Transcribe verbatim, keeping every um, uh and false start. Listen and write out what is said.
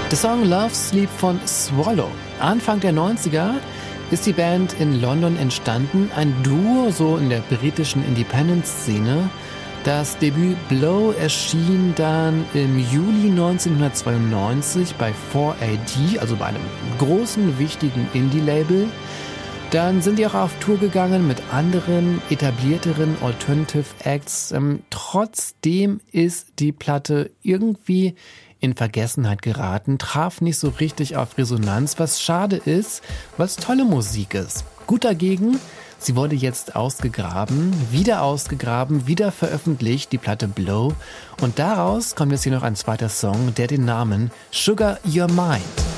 Der Song Love Sleep von Swallow. Anfang der neunziger ist die Band in London entstanden, ein Duo so in der britischen Independent-Szene. Das Debüt Blow erschien dann im Juli neunzehnhundertzweiundneunzig bei four A D, also bei einem großen, wichtigen Indie-Label. Dann sind die auch auf Tour gegangen mit anderen etablierteren Alternative Acts. Ähm, trotzdem ist die Platte irgendwie in Vergessenheit geraten, traf nicht so richtig auf Resonanz, was schade ist, weil es tolle Musik ist. Gut dagegen, sie wurde jetzt ausgegraben, wieder ausgegraben, wieder veröffentlicht, die Platte Blow. Und daraus kommt jetzt hier noch ein zweiter Song, der den Namen Sugar Your Mind